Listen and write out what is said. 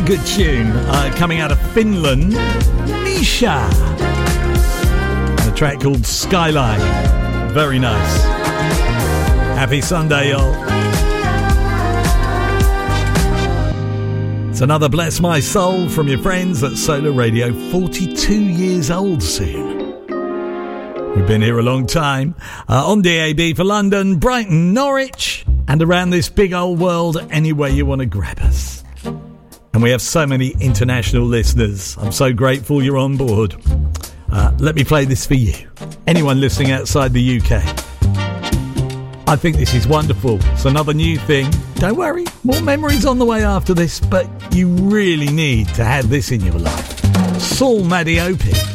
good tune coming out of Finland, Misha. A track called Skyline. Very nice. Happy Sunday, y'all. It's another Bless My Soul from your friends at Solar Radio. 42 years old soon. We've been here a long time. On DAB for London, Brighton, Norwich, and around this big old world anywhere you want to grab us. And we have so many international listeners. I'm so grateful you're on board. Let me play this for you. Anyone listening outside the UK. I think this is wonderful. It's another new thing. Don't worry, more memories on the way after this, but you really need to have this in your life. Saul Madiopi.